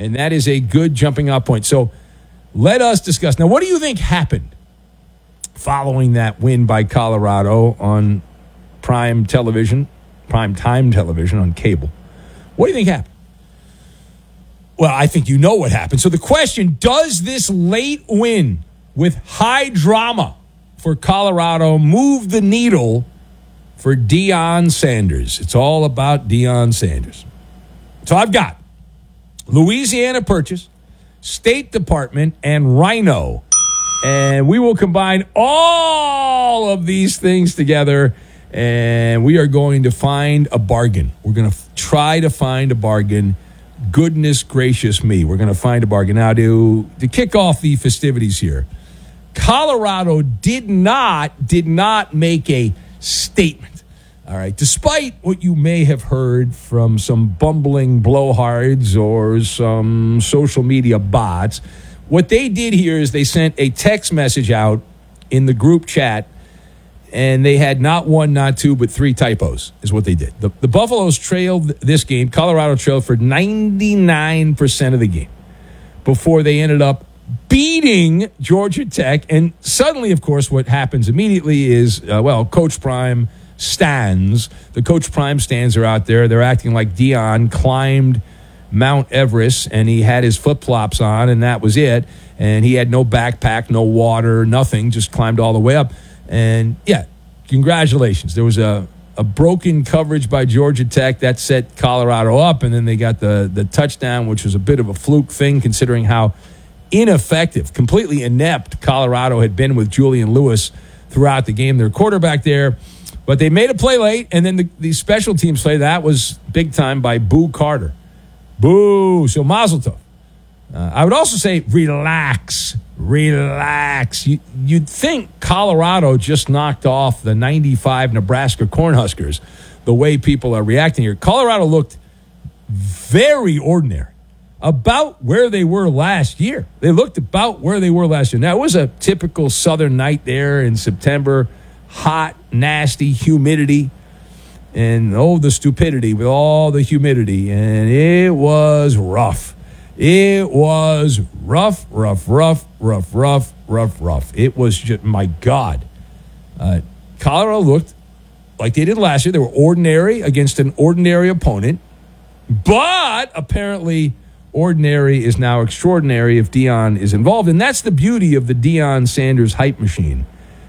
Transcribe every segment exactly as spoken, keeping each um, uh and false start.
And that is a good jumping off point. So let us discuss. Now, what do you think happened following that win by Colorado on prime television, prime time television on cable? What do you think happened? Well, I think you know what happened. So the question, does this late win with high drama for Colorado move the needle for Deion Sanders? It's all about Deion Sanders. So I've got Louisiana Purchase, State Department, and Rhino. And we will combine all of these things together, and we are going to find a bargain. We're going to f- try to find a bargain. Goodness gracious me. We're going to find a bargain. Now, to, to kick off the festivities here, Colorado did not, did not make a statement. All right. Despite what you may have heard from some bumbling blowhards or some social media bots, what they did here is they sent a text message out in the group chat, and they had not one, not two, but three typos is what they did. The, the Buffaloes trailed this game. Colorado trailed for ninety-nine percent of the game before they ended up beating Georgia Tech. And suddenly, of course, what happens immediately is, uh, well, Coach Prime stands. The Coach Prime stands are out there. They're acting like Deion climbed Mount Everest, and he had his flip-flops on, and that was it. And he had no backpack, no water, nothing, just climbed all the way up. And, yeah, congratulations. There was a, a broken coverage by Georgia Tech that set Colorado up, and then they got the, the touchdown, which was a bit of a fluke thing considering how ineffective, completely inept Colorado had been with Julian Lewis throughout the game. Their quarterback there. But they made a play late, and then the, the special teams play, that was big time by Boo Carter. Boo. So mazel tov. Uh, I would also say relax. Relax. You, you'd think Colorado just knocked off the ninety-five Nebraska Cornhuskers the way people are reacting here. Colorado looked very ordinary, about where they were last year. They looked about where they were last year. Now, it was a typical southern night there in September. Hot, nasty, humidity. And, oh, the stupidity with all the humidity. And it was rough. It was rough, rough, rough, rough, rough, rough, rough. It was just, my God. Uh, Colorado looked like they did last year. They were ordinary against an ordinary opponent. But apparently ordinary is now extraordinary if Deion is involved. And that's the beauty of the Deion Sanders hype machine.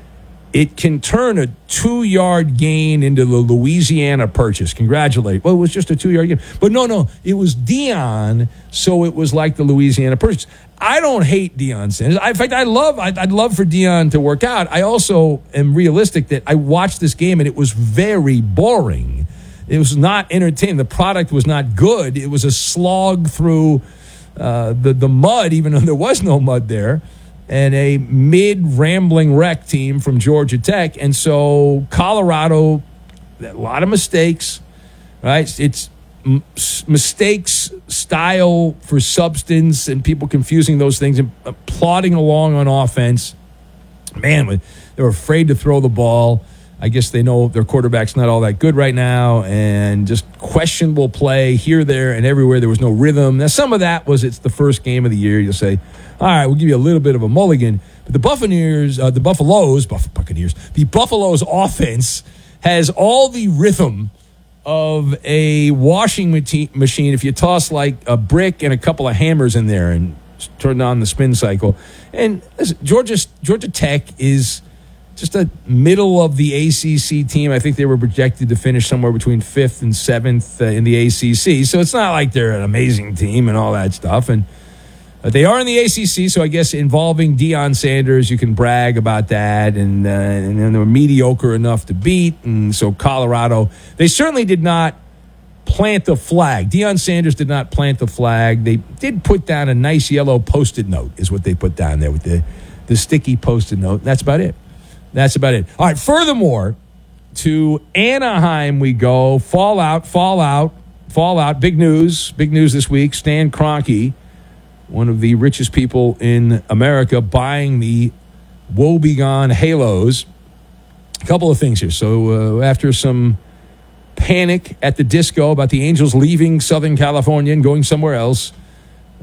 It can turn a two-yard gain into the Louisiana Purchase. Congratulate. Well, it was just a two-yard gain. But no, no, it was Deion, so it was like the Louisiana Purchase. I don't hate Deion Sanders. In fact, I love, I'd, I'd love for Deion to work out. I also am realistic that I watched this game, and it was very boring. It was not entertaining. The product was not good. It was a slog through uh, the, the mud, even though there was no mud there. And a mid-rambling wreck team from Georgia Tech. And so Colorado, a lot of mistakes, right? It's m- mistakes, style for substance, and people confusing those things and uh, plodding along on offense. Man, they were afraid to throw the ball. I guess they know their quarterback's not all that good right now, and just questionable play here, there, and everywhere. There was no rhythm. Now, some of that was it's the first game of the year. You'll say, all right, we'll give you a little bit of a mulligan. But the Buccaneers, uh, the Buffaloes, Buff- Buccaneers, the Buffaloes offense has all the rhythm of a washing machine if you toss like a brick and a couple of hammers in there and turn on the spin cycle. And listen, Georgia, Georgia Tech is just a middle of the A C C team. I think they were projected to finish somewhere between fifth and seventh uh, in the A C C. So it's not like they're an amazing team and all that stuff. And uh, they are in the A C C, so I guess involving Deion Sanders, you can brag about that. And, uh, and then they were mediocre enough to beat. And so Colorado, they certainly did not plant the flag. Deion Sanders did not plant the flag. They did put down a nice yellow Post-it note is what they put down there with the, the sticky Post-it note. That's about it. That's about it. All right, furthermore, to Anaheim we go. Fallout, fallout, fallout. Big news. Big news this week. Stan Kroenke, one of the richest people in America, buying the woebegone Halos. A couple of things here. So uh, after some panic at the disco about the Angels leaving Southern California and going somewhere else,